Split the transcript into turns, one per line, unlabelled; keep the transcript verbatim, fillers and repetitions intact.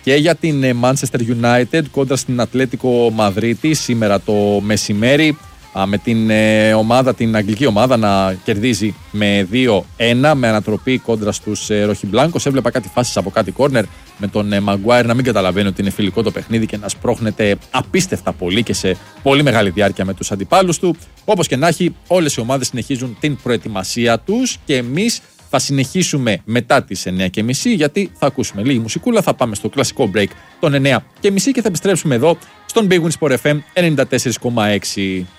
και για την Manchester United κόντρα στην Ατλέτικο Μαδρίτη σήμερα το μεσημέρι, με την ομάδα, την αγγλική ομάδα να κερδίζει με δύο ένα με ανατροπή κόντρα στους Ροχιμπλάνκος. Έβλεπα κάτι φάσεις από κάτι κόρνερ με τον Maguire να μην καταλαβαίνει ότι είναι φιλικό το παιχνίδι και να σπρώχνεται απίστευτα πολύ και σε πολύ μεγάλη διάρκεια με τους αντιπάλους του. Όπως και να έχει, όλες οι ομάδες συνεχίζουν την προετοιμασία τους και εμείς θα συνεχίσουμε μετά τις εννιά και μισή, γιατί θα ακούσουμε λίγη μουσικούλα, θα πάμε στο κλασικό break των εννιά και μισή και θα επιστρέψουμε εδώ στον Big Win Sport εφ εμ ενενήντα τέσσερα κόμμα έξι.